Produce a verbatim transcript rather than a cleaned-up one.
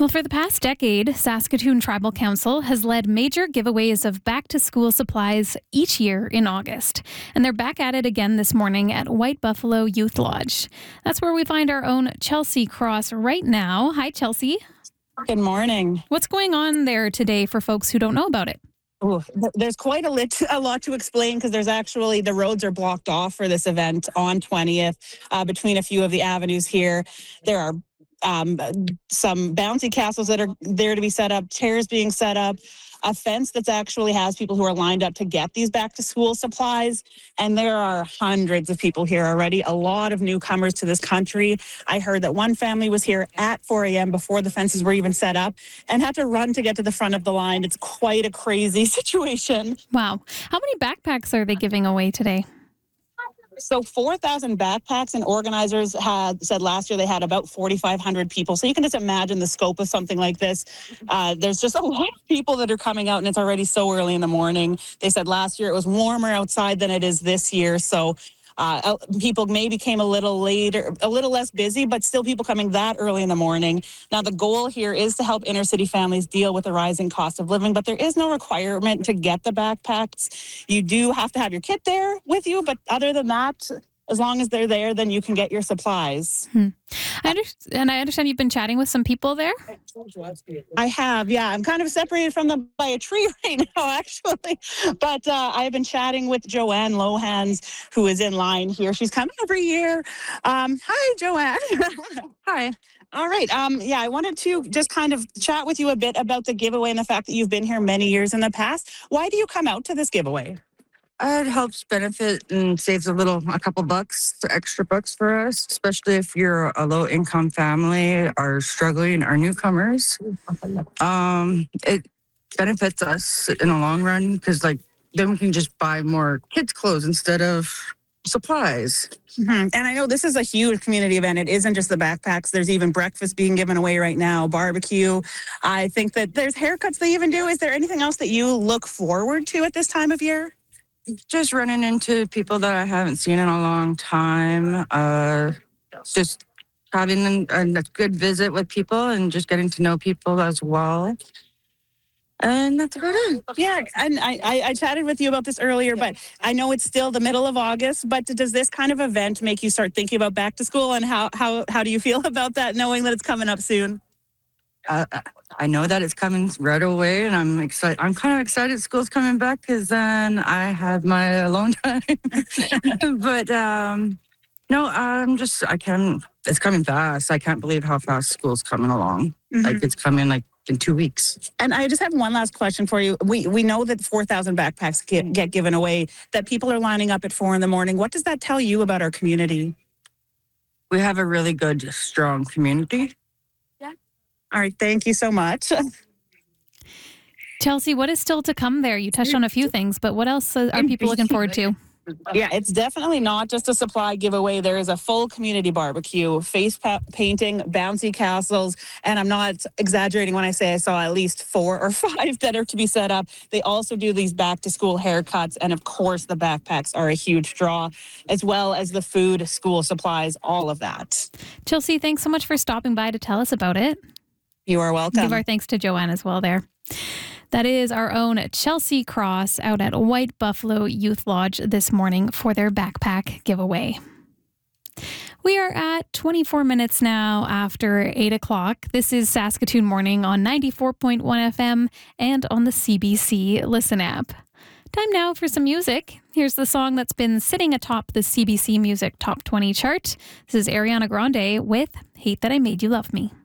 Well, for the past decade, Saskatoon Tribal Council has led major giveaways of back-to-school supplies each year in August. And they're back at it again this morning at White Buffalo Youth Lodge. That's where we find our own Chelsea Cross right now. Hi, Chelsea. Good morning. What's going on there today for folks who don't know about it? Ooh, there's quite a, lit, a lot to explain because there's actually, the roads are blocked off for this event on twentieth uh, between a few of the avenues here. There are um, some bouncy castles that are there to be set up, chairs being set up, a fence that actually has people who are lined up to get these back to school supplies. And there are hundreds of people here already, a lot of newcomers to this country. I heard that one family was here at four a.m. before the fences were even set up and had to run to get to the front of the line. It's quite a crazy situation. Wow. How many backpacks are they giving away today? So four thousand backpacks, and organizers had said last year they had about forty-five hundred people. So you can just imagine the scope of something like this. Uh, there's just a lot of people that are coming out, and it's already so early in the morning. They said last year it was warmer outside than it is this year. So uh, people maybe came a little later, a little less busy, but still people coming that early in the morning. Now, the goal here is to help inner city families deal with the rising cost of living, but there is no requirement to get the backpacks. You do have to have your kit there with you, but other than that, as long as they're there, then you can get your supplies. Hmm. I understand, and I understand you've been chatting with some people there? I have, yeah. I'm kind of separated from them by a tree right now, actually. But uh, I've been chatting with Joanne Lohans, who is in line here. She's coming every year. Um, hi, Joanne. Hi. All right. Um, yeah, I wanted to just kind of chat with you a bit about the giveaway and the fact that you've been here many years in the past. Why do you come out to this giveaway? Uh, it helps benefit and saves a little, a couple bucks, extra bucks for us, especially if you're a low income family, are struggling, are newcomers. Um, it benefits us in the long run because, like, then we can just buy more kids' clothes instead of supplies. Mm-hmm. And I know this is a huge community event. It isn't just the backpacks. There's even breakfast being given away right now, barbecue. I think that there's haircuts they even do. Is there anything else that you look forward to at this time of year? Just running into people that I haven't seen in a long time. Uh, just having a, a good visit with people and just getting to know people as well. And that's about it. Yeah, and I, I, I chatted with you about this earlier, but I know it's still the middle of August, but does this kind of event make you start thinking about back to school, and how, how, how do you feel about that, knowing that it's coming up soon? Uh, I know that it's coming right away, and I'm excited. I'm kind of excited school's coming back because then I have my alone time. But um, no, I'm just, I can't, it's coming fast. I can't believe how fast school's coming along. Mm-hmm. Like it's coming like in two weeks. And I just have one last question for you. We we know that four thousand backpacks get, get given away, that people are lining up at four in the morning. What does that tell you about our community? We have a really good, strong community. All right. Thank you so much. Chelsea, what is still to come there? You touched on a few things, but what else are people looking forward to? Yeah, it's definitely not just a supply giveaway. There is a full community barbecue, face pa- painting, bouncy castles, and I'm not exaggerating when I say I saw at least four or five that are to be set up. They also do these back-to-school haircuts, and of course the backpacks are a huge draw, as well as the food, school supplies, all of that. Chelsea, thanks so much for stopping by to tell us about it. You are welcome. Give our thanks to Joanne as well there. That is our own Chelsea Cross out at White Buffalo Youth Lodge this morning for their backpack giveaway. We are at twenty-four minutes now after eight o'clock. This is Saskatoon Morning on ninety-four point one F M and on the C B C Listen app. Time now for some music. Here's the song that's been sitting atop the C B C Music Top twenty chart. This is Ariana Grande with Hate That I Made You Love Me.